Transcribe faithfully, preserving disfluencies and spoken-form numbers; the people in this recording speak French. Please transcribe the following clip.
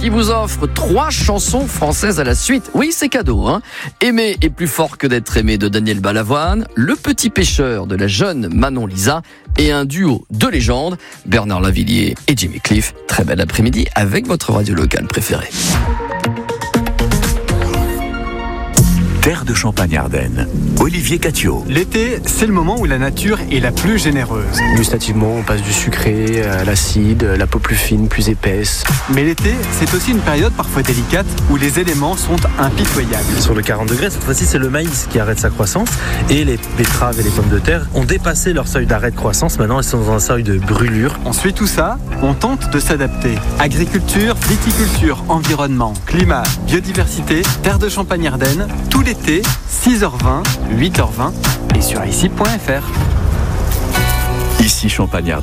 qui vous offre trois chansons françaises à la suite. Oui, c'est cadeau, hein. Aimer est plus fort que d'être aimé de Daniel Balavoine, Le Petit Pêcheur de la jeune Manon Lisa et un duo de légende, Bernard Lavilliers et Jimmy Cliff. Très bel après-midi avec votre radio locale préférée. Terre de Champagne-Ardenne, Olivier Catio. L'été, c'est le moment où la nature est la plus généreuse. Gustativement, on passe du sucré à l'acide, la peau plus fine, plus épaisse. Mais l'été, c'est aussi une période parfois délicate où les éléments sont impitoyables. Sur le quarante degrés, cette fois-ci, c'est le maïs qui arrête sa croissance et les betteraves et les pommes de terre ont dépassé leur seuil d'arrêt de croissance. Maintenant, elles sont dans un seuil de brûlure. On suit tout ça, on tente de s'adapter. Agriculture, viticulture, environnement, climat, biodiversité, Terre de Champagne-Ardenne, tout l'été, six heures vingt, huit heures vingt et sur ici point f r. Ici Champagne-Ardenne.